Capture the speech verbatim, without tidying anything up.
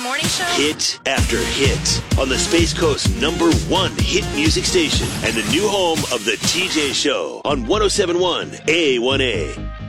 morning show? Hit after hit on the Space Coast number one hit music station and the new home of the T J Show on one oh seven point one A one A.